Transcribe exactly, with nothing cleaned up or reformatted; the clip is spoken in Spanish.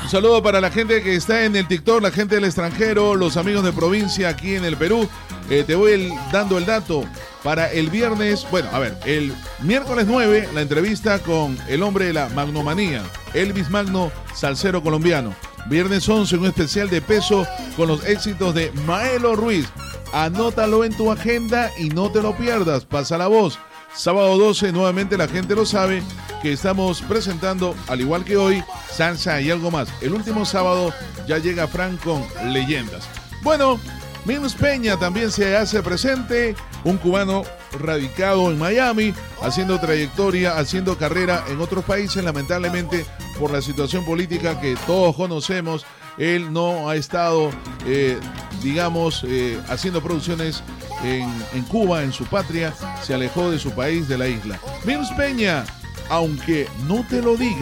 Un saludo para la gente que está en el TikTok, la gente del extranjero, los amigos de provincia aquí en el Perú. Eh, te voy el, dando el dato para el viernes, bueno, a ver, el miércoles nueve, la entrevista con el hombre de la magnomanía, Elvis Magno, salsero colombiano. Viernes once, un especial de peso con los éxitos de Maelo Ruiz. Anótalo en tu agenda y no te lo pierdas, pasa la voz. Sábado doce, nuevamente la gente lo sabe, que estamos presentando, al igual que hoy, salsa y algo más. El último sábado ya llega Frank con leyendas. Bueno, Mills Peña también se hace presente, un cubano radicado en Miami, haciendo trayectoria, haciendo carrera en otros países. Lamentablemente, por la situación política que todos conocemos, él no ha estado, eh, digamos, eh, haciendo producciones en, en Cuba, en su patria. Se alejó de su país, de la isla. Mills Peña, aunque no te lo diga.